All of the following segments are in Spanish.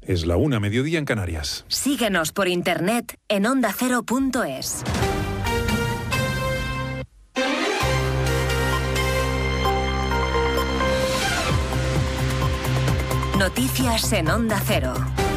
Es la 1:00, mediodía en Canarias. Síguenos por internet en ondacero.es. Noticias en Onda Cero.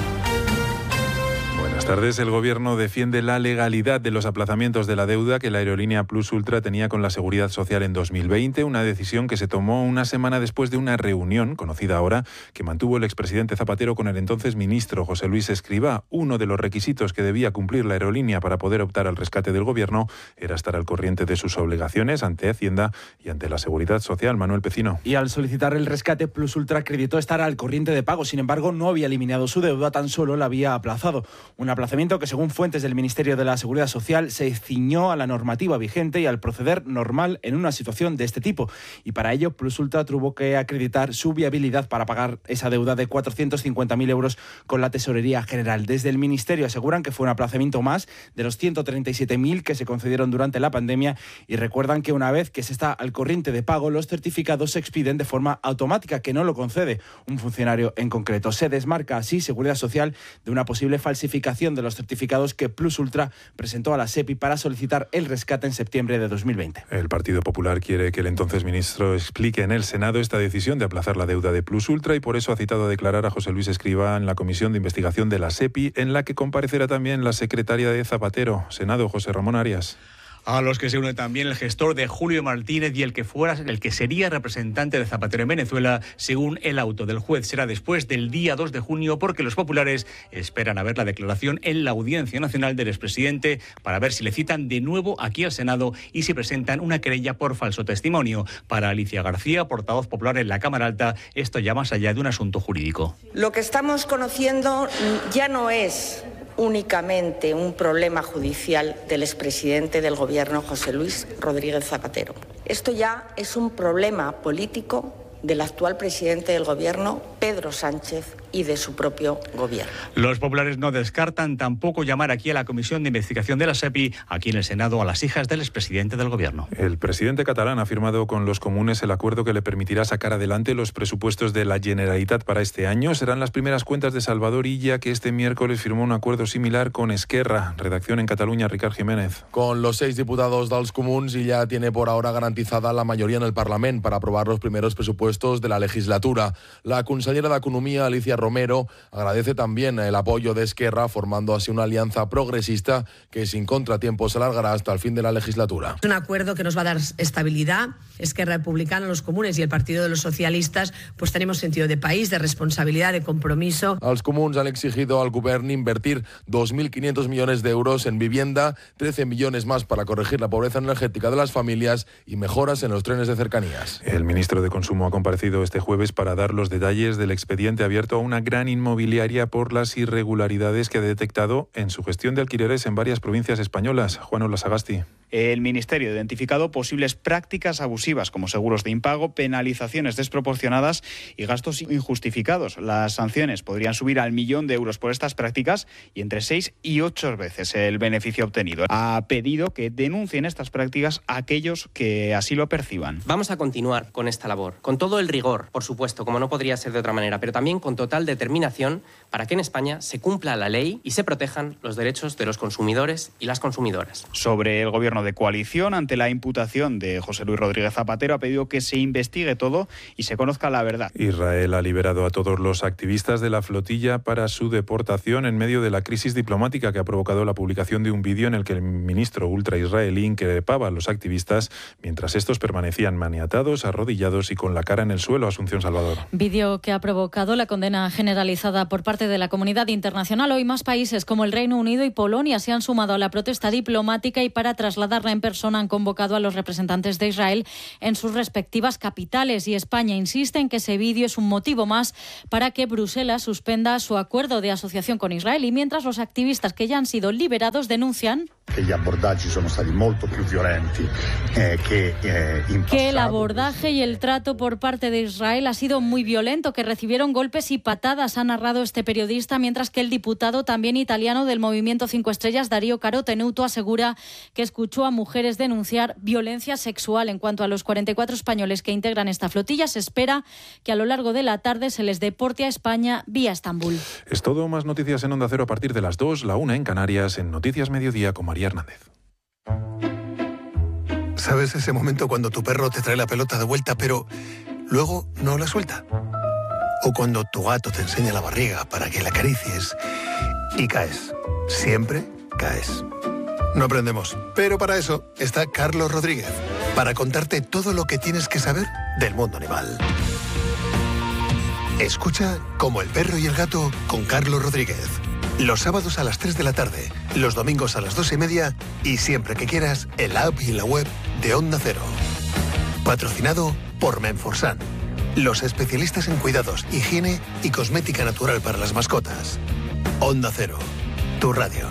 Buenas tardes. El Gobierno defiende la legalidad de los aplazamientos de la deuda que la aerolínea Plus Ultra tenía con la Seguridad Social en 2020, una decisión que se tomó una semana después de una reunión, conocida ahora, que mantuvo el expresidente Zapatero con el entonces ministro José Luis Escrivá. Uno de los requisitos que debía cumplir la aerolínea para poder optar al rescate del Gobierno era estar al corriente de sus obligaciones ante Hacienda y ante la Seguridad Social. Manuel Pecino. Y al solicitar el rescate, Plus Ultra acreditó estar al corriente de pago. Sin embargo, no había eliminado su deuda, tan solo la había aplazado. Un aplazamiento que, según fuentes del Ministerio de la Seguridad Social, se ciñó a la normativa vigente y al proceder normal en una situación de este tipo. Y para ello, Plus Ultra tuvo que acreditar su viabilidad para pagar esa deuda de 450.000 euros con la Tesorería General. Desde el Ministerio aseguran que fue un aplazamiento más de los 137.000 que se concedieron durante la pandemia y recuerdan que una vez que se está al corriente de pago, los certificados se expiden de forma automática, que no lo concede un funcionario en concreto. Se desmarca así Seguridad Social de una posible falsificación de los certificados que Plus Ultra presentó a la SEPI para solicitar el rescate en septiembre de 2020. El Partido Popular quiere que el entonces ministro explique en el Senado esta decisión de aplazar la deuda de Plus Ultra y por eso ha citado a declarar a José Luis Escrivá en la comisión de investigación de la SEPI, en la que comparecerá también la secretaria de Zapatero. Senado, José Ramón Arias. A los que se une también el gestor de Julio Martínez y el que sería representante de Zapatero en Venezuela, según el auto del juez. Será después del día 2 de junio porque los populares esperan a ver la declaración en la Audiencia Nacional del expresidente para ver si le citan de nuevo aquí al Senado y si presentan una querella por falso testimonio. Para Alicia García, portavoz popular en la Cámara Alta, esto ya más allá de un asunto jurídico. Lo que estamos conociendo ya no es únicamente un problema judicial del expresidente del Gobierno, José Luis Rodríguez Zapatero. Esto ya es un problema político del actual presidente del Gobierno, Pedro Sánchez, y de su propio Gobierno. Los populares no descartan tampoco llamar aquí a la Comisión de Investigación de la SEPI, aquí en el Senado, a las hijas del expresidente del Gobierno. El presidente catalán ha firmado con los comunes el acuerdo que le permitirá sacar adelante los presupuestos de la Generalitat para este año. Serán las primeras cuentas de Salvador Illa, que este miércoles firmó un acuerdo similar con Esquerra. Redacción en Cataluña, Ricard Jiménez. Con los 6 diputados dels comuns, Illa tiene por ahora garantizada la mayoría en el Parlament para aprobar los primeros presupuestos de la legislatura. La consellera de Economía, Alicia Romero, agradece también el apoyo de Esquerra, formando así una alianza progresista que sin contratiempos se alargará hasta el fin de la legislatura. Es un acuerdo que nos va a dar estabilidad. Esquerra Republicana, los comunes y el Partido de los Socialistas, pues tenemos sentido de país, de responsabilidad, de compromiso. Els comuns han exigido al Govern invertir 2.500 millones de euros en vivienda, 13 millones más para corregir la pobreza energética de las familias y mejoras en los trenes de cercanías. El ministro de Consumo ha comparecido este jueves para dar los detalles del expediente abierto a una gran inmobiliaria por las irregularidades que ha detectado en su gestión de alquileres en varias provincias españolas. Juan Olasagasti. El Ministerio ha identificado posibles prácticas abusivas como seguros de impago, penalizaciones desproporcionadas y gastos injustificados. Las sanciones podrían subir al 1.000.000 de euros por estas prácticas y entre 6 y 8 veces el beneficio obtenido. Ha pedido que denuncien estas prácticas a aquellos que así lo perciban. Vamos a continuar con esta labor, con todo el rigor, por supuesto, como no podría ser de otra manera, pero también con total determinación para que en España se cumpla la ley y se protejan los derechos de los consumidores y las consumidoras. Sobre el gobierno de coalición, ante la imputación de José Luis Rodríguez Zapatero, ha pedido que se investigue todo y se conozca la verdad. Israel ha liberado a todos los activistas de la flotilla para su deportación en medio de la crisis diplomática que ha provocado la publicación de un vídeo en el que el ministro ultraisraelí increpaba a los activistas mientras estos permanecían maniatados, arrodillados y con la cara en el suelo. Asunción Salvador. Vídeo que ha provocado la condena generalizada por parte de la comunidad internacional. Hoy más países como el Reino Unido y Polonia se han sumado a la protesta diplomática y para trasladarla en persona han convocado a los representantes de Israel en sus respectivas capitales. Y España insiste en que ese vídeo es un motivo más para que Bruselas suspenda su acuerdo de asociación con Israel. Y mientras los activistas que ya han sido liberados denuncian Que el abordaje y el trato por parte de Israel ha sido muy violento, que recibieron golpes y patadas, ha narrado este periodista, mientras que el diputado también italiano del Movimiento 5 Estrellas, Dario Carotenuto, asegura que escuchó a mujeres denunciar violencia sexual. En cuanto a los 44 españoles que integran esta flotilla, se espera que a lo largo de la tarde se les deporte a España vía Estambul. Es todo, más noticias en Onda Cero a partir de las 2, la 1 en Canarias, en Noticias Mediodía con María Hernández. ¿Sabes ese momento cuando tu perro te trae la pelota de vuelta, pero luego no la suelta? O cuando tu gato te enseña la barriga para que la acaricies y caes. Siempre caes. No aprendemos, pero para eso está Carlos Rodríguez, para contarte todo lo que tienes que saber del mundo animal. Escucha Como el perro y el gato con Carlos Rodríguez. Los sábados a las 3 de la tarde, los domingos a las 2:30 y siempre que quieras en la app y en la web de Onda Cero. Patrocinado por Menforsan, los especialistas en cuidados, higiene y cosmética natural para las mascotas. Onda Cero, tu radio.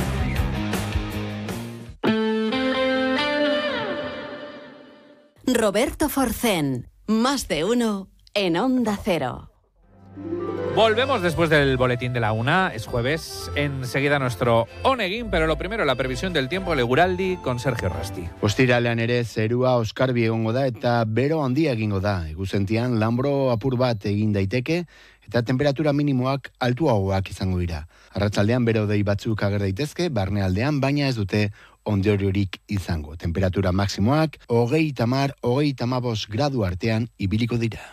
Roberto Forcén, más de uno en Onda Cero. Volvemos después del boletín de la 1, es jueves, enseguida nuestro Oneguin, pero lo primero, la previsión del tiempo, Leguraldi con Sergio Rasti. Ostiralean ere zerua oskarbi egongo da eta bero handia egingo da. Eguzentian lanbro apur bat egin daiteke eta temperatura minimoak altuagoak izango dira. Arratsaldean bero dei batzuk ager daitezke, barnealdean baina ez dute ondoriorik izango. Temperatura maksimoak 30–35 gradu artean ibiliko dira.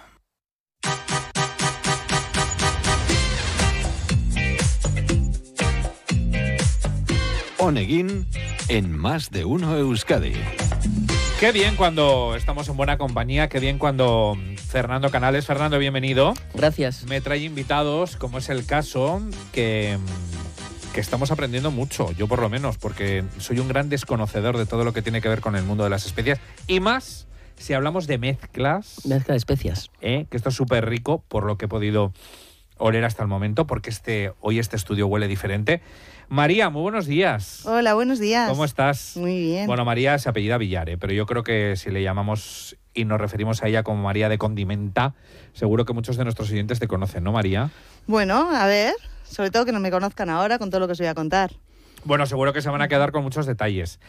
Oneguin en Más de Uno Euskadi. Qué bien cuando estamos en buena compañía, qué bien cuando Fernando Canales. Fernando, bienvenido. Gracias. Me trae invitados, como es el caso, que estamos aprendiendo mucho, yo por lo menos, porque soy un gran desconocedor de todo lo que tiene que ver con el mundo de las especias, y más si hablamos de mezclas. Mezcla de especias. Que esto es súper rico, por lo que he podido oler hasta el momento, porque hoy este estudio huele diferente. María, muy buenos días. Hola, buenos días. ¿Cómo estás? Muy bien. Bueno, María se apellida Villar, pero yo creo que si le llamamos y nos referimos a ella como María de Condimenta, seguro que muchos de nuestros oyentes te conocen, ¿no, María? Bueno, a ver, sobre todo que no me conozcan ahora con todo lo que os voy a contar. Bueno, seguro que se van a quedar con muchos detalles.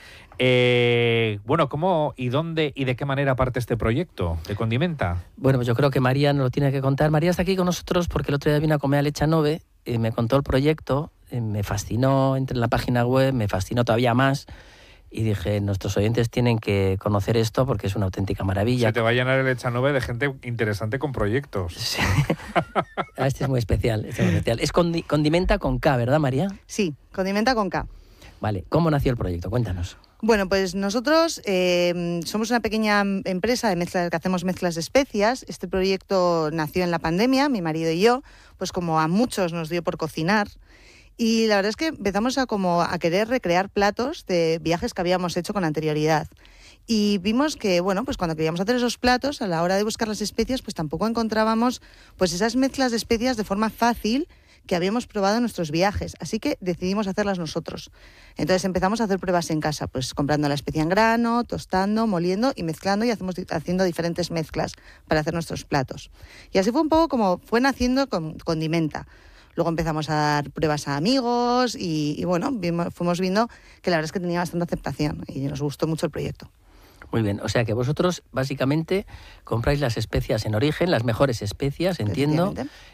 Bueno, ¿cómo y dónde y de qué manera parte este proyecto de Condimenta? Bueno, pues yo creo que María nos lo tiene que contar. María está aquí con nosotros porque el otro día vino a comer a Lechanove y me contó el proyecto, me fascinó, entré en la página web, me fascinó todavía más y dije, nuestros oyentes tienen que conocer esto porque es una auténtica maravilla. Se te va a llenar el Lechanove de gente interesante con proyectos. Sí. Este es muy especial, Es Condimenta con K, ¿verdad, María? Sí, Condimenta con K. Vale, ¿cómo nació el proyecto? Cuéntanos. Bueno, pues nosotros somos una pequeña empresa de mezclas, que hacemos mezclas de especias. Este proyecto nació en la pandemia, mi marido y yo, pues como a muchos nos dio por cocinar. Y la verdad es que empezamos a querer recrear platos de viajes que habíamos hecho con anterioridad. Y vimos que, bueno, pues cuando queríamos hacer esos platos, a la hora de buscar las especias, pues tampoco encontrábamos pues esas mezclas de especias de forma fácil que habíamos probado en nuestros viajes. Así que decidimos hacerlas nosotros. Entonces empezamos a hacer pruebas en casa, pues comprando la especia en grano, tostando, moliendo y mezclando y haciendo diferentes mezclas para hacer nuestros platos. Y así fue un poco como fue naciendo Condimenta. Luego empezamos a dar pruebas a amigos y bueno, fuimos viendo que la verdad es que tenía bastante aceptación y nos gustó mucho el proyecto. Muy bien, o sea que vosotros básicamente compráis las especias en origen, las mejores especias, entiendo,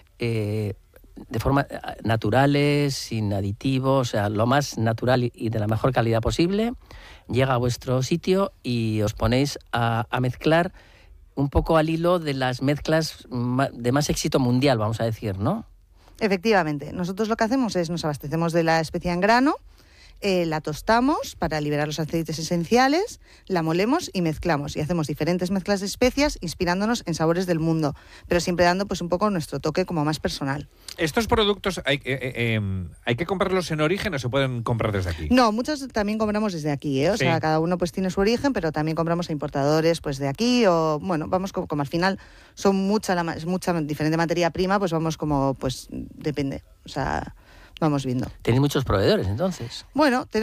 de forma naturales, sin aditivos, o sea, lo más natural y de la mejor calidad posible, llega a vuestro sitio y os ponéis a mezclar un poco al hilo de las mezclas de más éxito mundial, vamos a decir, ¿no? Efectivamente, nosotros lo que hacemos es nos abastecemos de la especia en grano, la tostamos para liberar los aceites esenciales, la molemos y mezclamos y hacemos diferentes mezclas de especias inspirándonos en sabores del mundo, pero siempre dando pues un poco nuestro toque como más personal. ¿Estos productos hay que comprarlos en origen o se pueden comprar desde aquí? No, muchos también compramos desde aquí, O sea, cada uno pues tiene su origen, pero también compramos a importadores pues de aquí o bueno, vamos como al final son mucha diferente materia prima, pues vamos como pues depende, o sea, vamos viendo. ¿Tenéis muchos proveedores entonces? Bueno,